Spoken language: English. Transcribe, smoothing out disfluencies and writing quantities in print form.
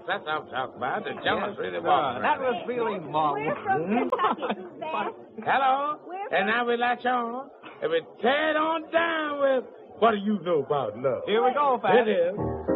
that's what I'm talking about. The jealous really walking. That was feeling long. We're from Kentucky, Suzanne. Hello? And now we latch on, and we tear it on down with, what do you know about love? Here we go, Pat. It is.